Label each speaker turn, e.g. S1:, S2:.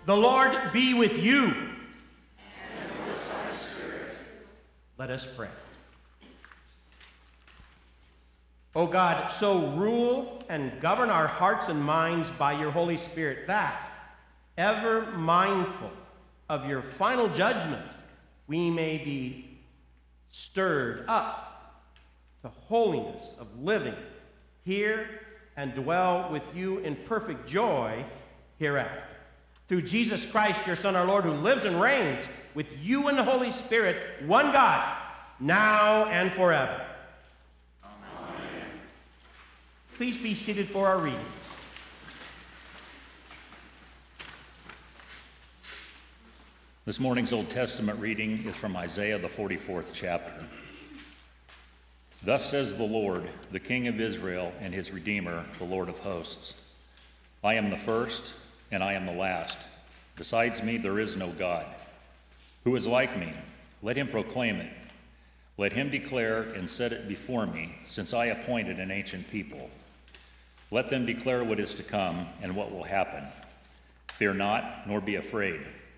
S1: The Lord be with you. And with thy spirit. Let us pray. O God, so rule and govern our hearts and minds by your Holy Spirit that, ever mindful of your final judgment, we may be stirred up to holiness of living here and dwell with you in perfect joy hereafter. Through Jesus Christ, your Son, our Lord, who lives and reigns with you and the Holy Spirit, one God, now and forever. Amen. Please be seated for our readings.
S2: This morning's Old Testament reading is from Isaiah, the 44th chapter. Thus says the Lord, the King of Israel and his Redeemer, the Lord of hosts. I am the first, and I am the last. Besides me, there is no God. Who is like me? Let him proclaim it. Let him declare and set it before me, since I appointed an ancient people. Let them declare what is to come and what will happen. Fear not, nor be afraid.